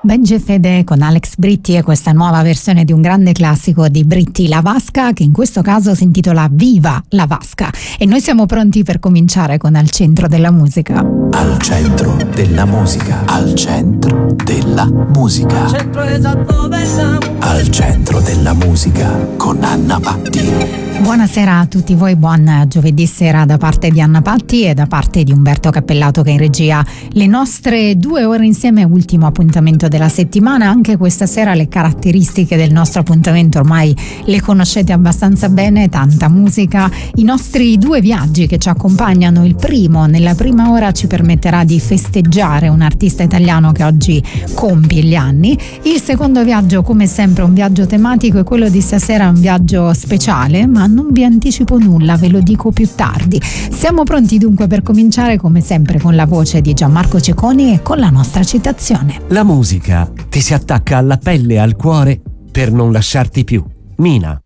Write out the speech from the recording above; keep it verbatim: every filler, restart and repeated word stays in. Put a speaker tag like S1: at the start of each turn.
S1: Benji Fede con Alex Britti e questa nuova versione di un grande classico di Britti, La Vasca, che in questo caso si intitola Viva la Vasca. E noi siamo pronti per cominciare con Al centro della musica.
S2: Al centro della musica. Al centro della musica. Al centro esatto della musica. Al centro della musica con Anna Patti.
S1: Buonasera a tutti voi, buon giovedì sera da parte di Anna Patti e da parte di Umberto Cappellato che in regia le nostre due ore insieme, ultimo appuntamento della settimana. Anche questa sera le caratteristiche del nostro appuntamento ormai le conoscete abbastanza bene, tanta musica, i nostri due viaggi che ci accompagnano. Il primo, nella prima ora, ci permetterà di festeggiare un artista italiano che oggi compie gli anni. Il secondo viaggio, come sempre, un viaggio tematico, e quello di stasera è un viaggio speciale, ma non vi anticipo nulla, ve lo dico più tardi. Siamo pronti dunque per cominciare, come sempre, con la voce di Gianmarco Cecconi e con la nostra citazione.
S3: La musica ti si attacca alla pelle e al cuore per non lasciarti più. Mina.